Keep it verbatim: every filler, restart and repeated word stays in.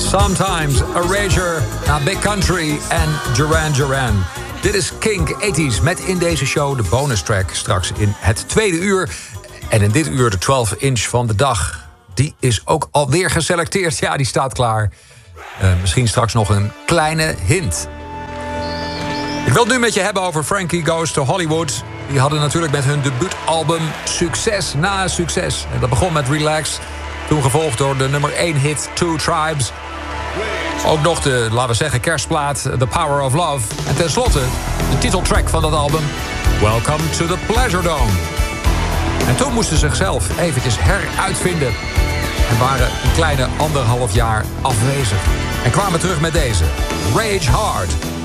Sometimes, Erasure, naar Big Country en Duran Duran. Dit is Kink tachtiger met in deze show de bonus track straks in het tweede uur. En in dit uur de twaalf inch van de dag. Die is ook alweer geselecteerd. Ja, die staat klaar. Uh, misschien straks nog een kleine hint. Ik wil het nu met je hebben over Frankie Goes to Hollywood. Die hadden natuurlijk met hun debuutalbum succes na succes. En dat begon met Relax. Toen gevolgd door de nummer één hit Two Tribes. Ook nog de, laten we zeggen, kerstplaat The Power of Love. En tenslotte de titeltrack van dat album Welcome to the Pleasure Dome. En toen moesten ze zichzelf eventjes heruitvinden. En waren een kleine anderhalf jaar afwezig. En kwamen terug met deze Rage Hard.